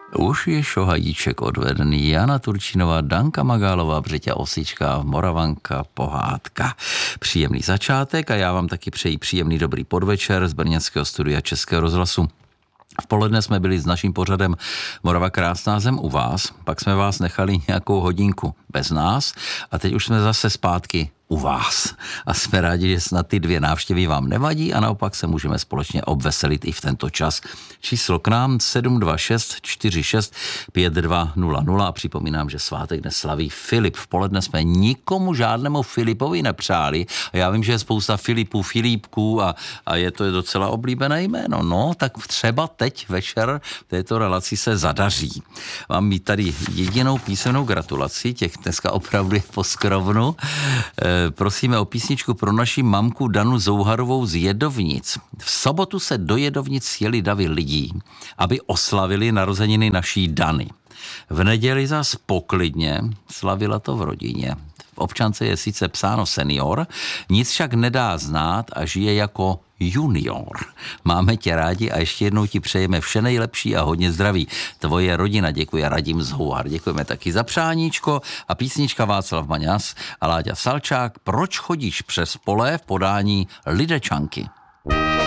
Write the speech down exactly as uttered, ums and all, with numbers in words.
Už je šohajíček odvedený, Jana Turčinová, Danka Magálová, Břeťa Osička, Moravanka, pohádka. Příjemný začátek a já vám taky přeji příjemný dobrý podvečer z brněnského studia Českého rozhlasu. V poledne jsme byli s naším pořadem Morava krásná zem u vás, pak jsme vás nechali nějakou hodinku bez nás a teď už jsme zase zpátky u vás. A jsme rádi, že snad ty dvě návštěvy vám nevadí a naopak se můžeme společně obveselit i v tento čas. Číslo k nám sedm dva šest čtyři šest pět dva nula nula a připomínám, že svátek dnes slaví Filip. V poledne jsme nikomu žádnému Filipovi nepřáli a já vím, že je spousta Filipů, Filipků a, a je to docela oblíbené jméno. No, tak třeba teď večer v této relaci se zadaří. Mám mít tady jedinou písemnou gratulaci, těch dneska opravdu je po skrovnu. Prosíme o písničku pro naši mamku Danu Zouharovou z Jedovnic. V sobotu se do Jedovnic jeli davy lidí, aby oslavili narozeniny naší Dany. V neděli zas poklidně slavila to v rodině. V občance je sice psáno senior, nic však nedá znát a žije jako junior. Máme tě rádi a ještě jednou ti přejeme vše nejlepší a hodně zdraví. Tvoje rodina, děkuje Radim Zhouhar. Děkujeme taky za přáníčko a písnička Václav Maňas a Láďa Salčák. Proč chodíš přes pole v podání Lidečanky?